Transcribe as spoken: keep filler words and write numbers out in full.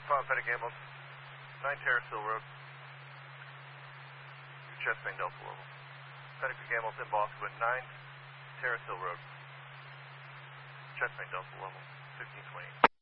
Five Fettic Ambulance, nine Terrace Hill Road. Chest main Delta level. Fettic Ambulance in Boston, nine Terrace Hill Road. Chest main Delta level, fifteen twenty.